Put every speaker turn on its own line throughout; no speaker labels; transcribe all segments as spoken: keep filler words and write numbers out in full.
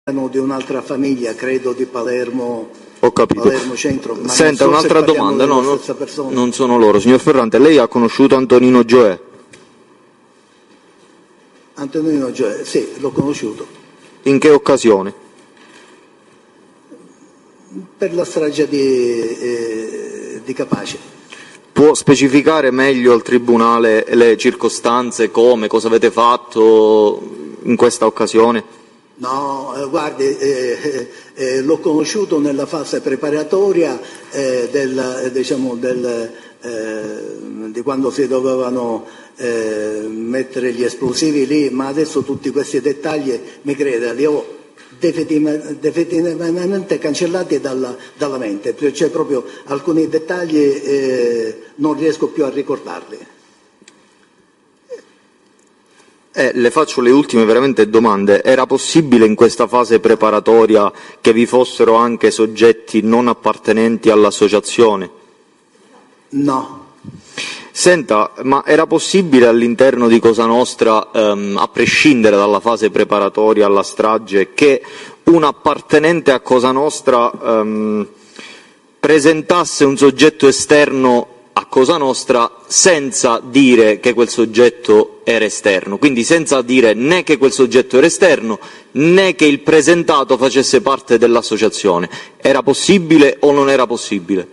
di un'altra famiglia, credo di Palermo.
Ho capito.
Palermo Centro. Ma
Senta,
non so
un'altra domanda, no, no, non sono loro. Signor Ferrante, lei ha conosciuto Antonino Gioè?
Antonino Gioè, sì, l'ho conosciuto.
In che occasione?
Per la strage di, eh, di Capaci.
Può specificare meglio al Tribunale le circostanze, come, cosa avete fatto in questa occasione?
No, eh, guardi, eh, eh, l'ho conosciuto nella fase preparatoria eh, del, diciamo, del, eh, di quando si dovevano eh, mettere gli esplosivi lì, ma adesso tutti questi dettagli, mi creda, li ho definitivamente cancellati dalla, dalla mente, cioè proprio alcuni dettagli eh, non riesco più a ricordarli.
Eh, le faccio le ultime veramente domande. Era possibile in questa fase preparatoria che vi fossero anche soggetti non appartenenti all'associazione?
No.
Senta, ma era possibile all'interno di Cosa Nostra, ehm, a prescindere dalla fase preparatoria alla strage, che un appartenente a Cosa Nostra ehm, presentasse un soggetto esterno a Cosa Nostra senza dire che quel soggetto era esterno, quindi senza dire né che quel soggetto era esterno né che il presentato facesse parte dell'associazione? Era possibile o non era possibile?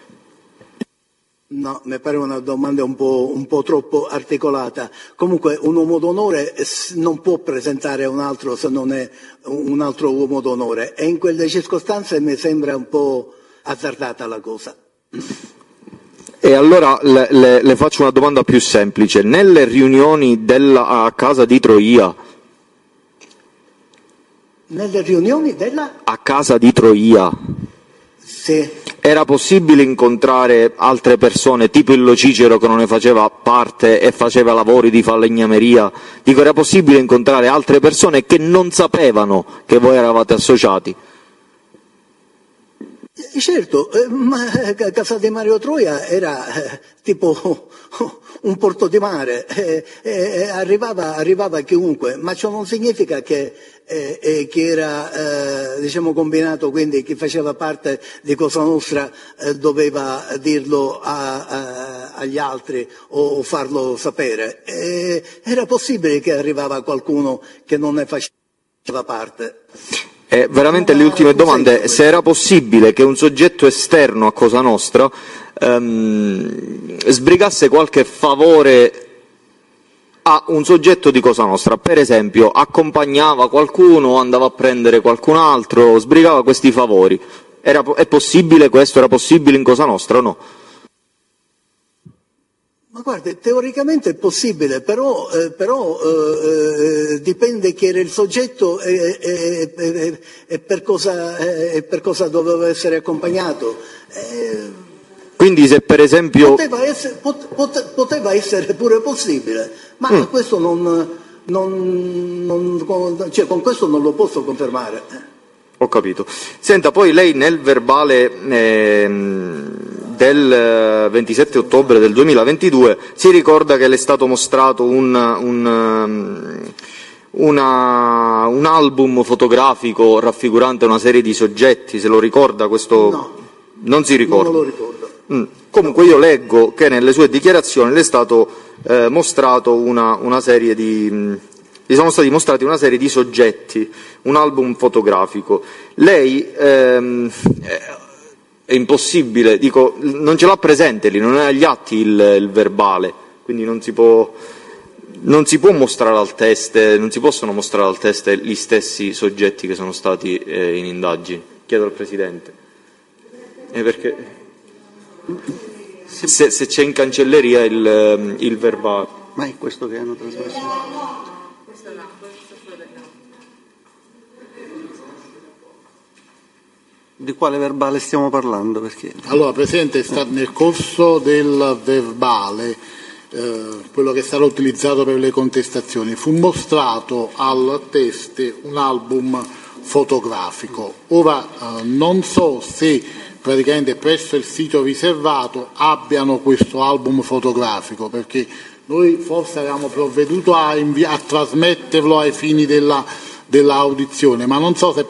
No, mi pare una domanda un po', un po' troppo articolata. Comunque un uomo d'onore non può presentare un altro se non è un altro uomo d'onore, e in quelle circostanze mi sembra un po' azzardata la cosa.
E allora le, le, le faccio una domanda più semplice. Nelle riunioni della, a casa di Troia...
Nelle riunioni della?
A casa di Troia.
Sì.
Era possibile incontrare altre persone, tipo il Lo Cicero che non ne faceva parte e faceva lavori di falegnameria? Dico, era possibile incontrare altre persone che non sapevano che voi eravate associati?
Certo, eh, ma Casa di Mario Troia era eh, tipo un porto di mare, eh, eh, arrivava, arrivava chiunque, ma ciò non significa che, eh, eh, che era eh, diciamo combinato, quindi chi faceva parte di Cosa Nostra eh, doveva dirlo a, a, agli altri o farlo sapere. Eh, era possibile che arrivava qualcuno che non ne faceva parte.
Eh, veramente le ultime domande. Se era possibile che un soggetto esterno a Cosa Nostra ehm, sbrigasse qualche favore a un soggetto di Cosa Nostra, per esempio accompagnava qualcuno, andava a prendere qualcun altro, sbrigava questi favori. Era, è possibile questo? Era possibile in Cosa Nostra o no?
Ma guardi, teoricamente è possibile, però, eh, però eh, dipende chi era il soggetto e, e, e, e, per cosa, e per cosa doveva essere accompagnato. Eh,
Quindi se per esempio...
Poteva essere, pot, poteva essere pure possibile, ma mm. questo non, non, non, cioè, con questo non lo posso confermare.
Ho capito. Senta, poi lei nel verbale... Ehm... del ventisette ottobre del duemilaventidue si ricorda che le è stato mostrato un, un, una, un album fotografico raffigurante una serie di soggetti, se lo ricorda questo?
No,
non si ricorda.
Non lo ricordo.
Mm. Comunque io leggo che nelle sue dichiarazioni le è stato eh, mostrato una, una serie di... Mh, gli sono stati mostrati una serie di soggetti, un album fotografico. Lei... Ehm, eh, è impossibile, dico, non ce l'ha presente lì, non è agli atti il, il verbale, quindi non si può, non si può mostrare al test, non si possono mostrare al test gli stessi soggetti che sono stati eh, in indagine. Chiedo al Presidente. Eh, perché se, se c'è in cancelleria il, il verbale.
Ma è questo che hanno trasmesso? Di quale verbale stiamo parlando? Perché...
Allora, Presidente, sta nel corso del verbale, eh, quello che sarà utilizzato per le contestazioni, fu mostrato al teste un album fotografico. Ora, eh, non so se praticamente presso il sito riservato abbiano questo album fotografico, perché noi forse avevamo provveduto a, a trasmetterlo ai fini della dell'audizione, ma non so se